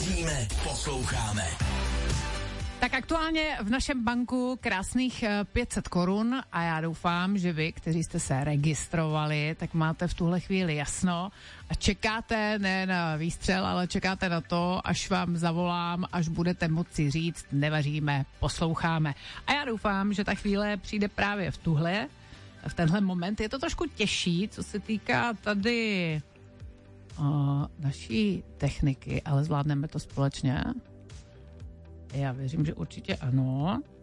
Nevěříme, posloucháme. Tak aktuálně v našem banku krásných 500 korun a já doufám, že vy, kteří jste se registrovali, tak máte v tuhle chvíli jasno a čekáte ne na výstřel, ale čekáte na to, až vám zavolám, až budete moci říct, nevaříme, posloucháme. A já doufám, že ta chvíle přijde právě v tenhle moment. Je to trošku těžší, co se týká tady naší techniky, ale zvládneme to společně. Já věřím, že určitě ano.